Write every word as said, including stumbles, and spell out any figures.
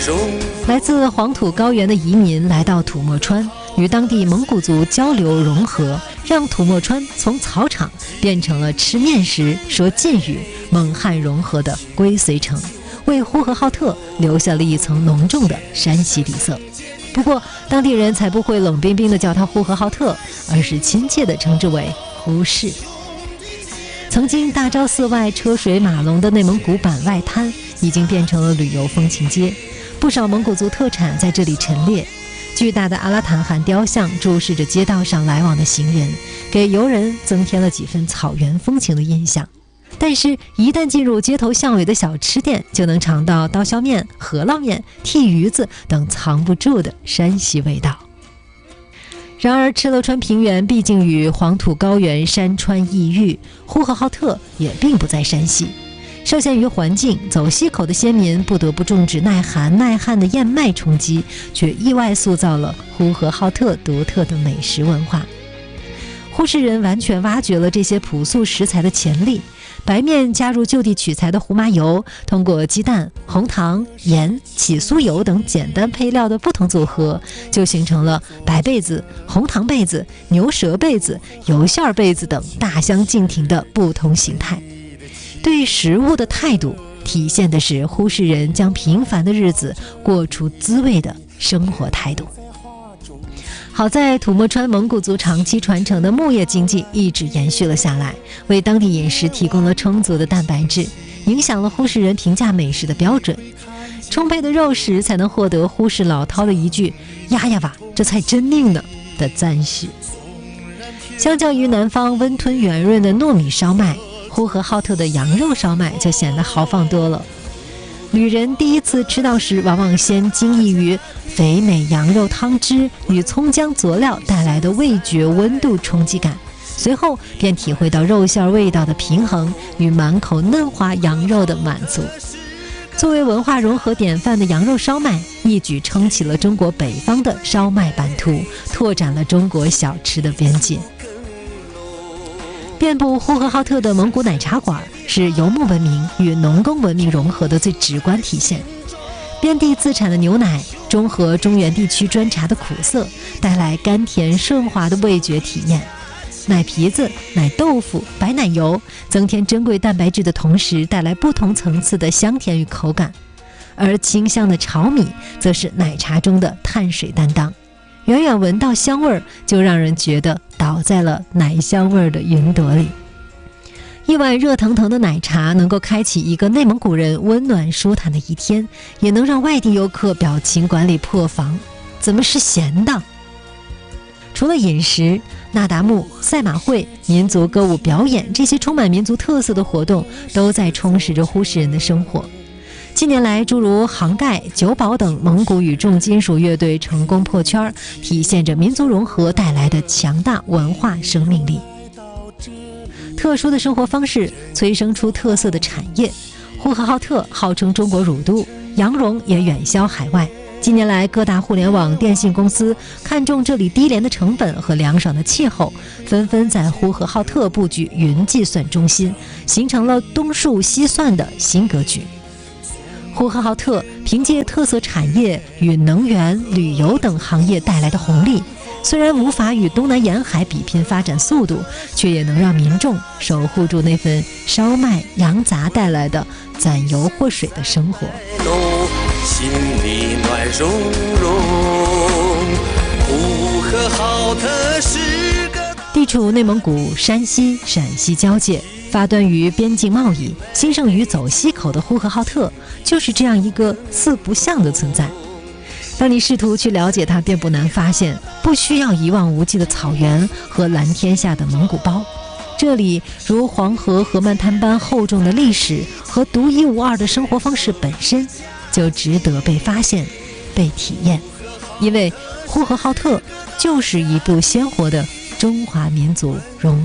来自黄土高原的移民来到吐默川，与当地蒙古族交流融合，让吐默川从草场变成了吃面时说晋语、蒙汉融合的归绥城，为呼和浩特留下了一层浓重的山西底色。不过当地人才不会冷冰冰地叫它呼和浩特，而是亲切地称之为呼市。曾经大昭寺外车水马龙的内蒙古板外滩已经变成了旅游风情街，不少蒙古族特产在这里陈列。巨大的阿拉坦汗雕像注视着街道上来往的行人，给游人增添了几分草原风情的印象。但是一旦进入街头巷尾的小吃店，就能尝到刀削面、饸饹面、剔鱼子等藏不住的山西味道。然而敕勒川平原毕竟与黄土高原山川异域，呼和浩特也并不在山西。受限于环境，走西口的先民不得不种植耐寒耐旱的燕麦充饥，却意外塑造了呼和浩特独特的美食文化。呼市人完全挖掘了这些朴素食材的潜力，白面加入就地取材的胡麻油，通过鸡蛋、红糖、盐、起酥油等简单配料的不同组合，就形成了白被子、红糖被子、牛舌被子、油馅被子等大相径庭的不同形态。对食物的态度体现的是呼市人将平凡的日子过出滋味的生活态度。好在吐默川蒙古族长期传承的牧业经济一直延续了下来，为当地饮食提供了充足的蛋白质，影响了呼市人评价美食的标准。充沛的肉食才能获得呼市老饕的一句呀呀吧，这菜真硬呢的赞许。相较于南方温吞圆润的糯米烧麦，呼和浩特的羊肉烧麦就显得豪放多了。旅人第一次吃到时，往往先惊异于肥美羊肉汤汁与葱姜佐料带来的味觉温度冲击感，随后便体会到肉馅味道的平衡与满口嫩滑羊肉的满足。作为文化融合典范的羊肉烧麦，一举撑起了中国北方的烧麦版图，拓展了中国小吃的边界。遍布呼和浩特的蒙古奶茶馆是游牧文明与农耕文明融合的最直观体现。边地自产的牛奶中和中原地区砖茶的苦涩，带来甘甜顺滑的味觉体验。奶皮子、奶豆腐、白奶油增添珍贵蛋白质的同时，带来不同层次的香甜与口感。而清香的炒米则是奶茶中的碳水担当，远远闻到香味儿，就让人觉得倒在了奶香味儿的云朵里。一碗热腾腾的奶茶能够开启一个内蒙古人温暖舒坦的一天，也能让外地游客表情管理破防。怎么是咸的？除了饮食，那达慕、赛马会、民族歌舞表演这些充满民族特色的活动都在充实着呼市人的生活。近年来，诸如杭盖、九宝等蒙古与重金属乐队成功破圈，体现着民族融合带来的强大文化生命力。特殊的生活方式催生出特色的产业，呼和浩特号称中国乳都，羊绒也远销海外。近年来，各大互联网电信公司看中这里低廉的成本和凉爽的气候，纷纷在呼和浩特布局云计算中心，形成了东数西算的新格局。呼和浩特凭借特色产业与能源、旅游等行业带来的红利，虽然无法与东南沿海比拼发展速度，却也能让民众守护住那份烧麦、羊杂带来的攒油或水的生活。 心里暖融融，呼和浩特是个地处内蒙古、山西、陕西交界，发端于边境贸易，兴盛于走西口的呼和浩特，就是这样一个四不像的存在。当你试图去了解它，便不难发现，不需要一望无际的草原和蓝天下的蒙古包。这里如黄河河漫滩般厚重的历史和独一无二的生活方式本身，就值得被发现、被体验。因为呼和浩特就是一部鲜活的中华民族融